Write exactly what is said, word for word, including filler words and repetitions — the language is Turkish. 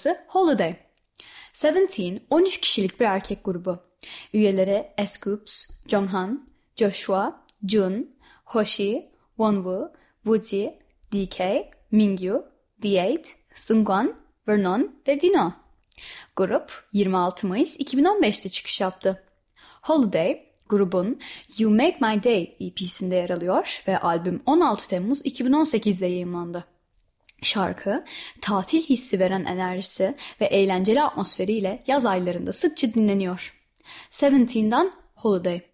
şarkısı Holiday. Seventeen, on üç kişilik bir erkek grubu. Üyeleri S-Coups, Jonghan, Joshua, Jun, Hoshi, Wonwoo, Woozi, D K, Mingyu, D eight, Seungkwan, Vernon ve Dino. Grup yirmi altı Mayıs iki bin on beşte çıkış yaptı. Holiday, grubun You Make My Day E P'sinde yer alıyor ve albüm on altı Temmuz iki bin on sekizde yayımlandı. Şarkı, tatil hissi veren enerjisi ve eğlenceli atmosferiyle yaz aylarında sıkça dinleniyor. Seventeen'den Holiday.